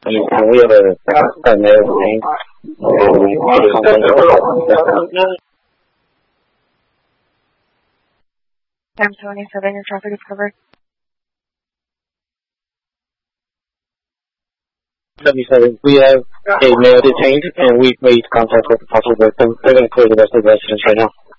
And we have a male name. I'm 27, your traffic is covered. 77. We have a male detained, and we've made contact with the possible victim. They're going to clear the rest of the residence right now.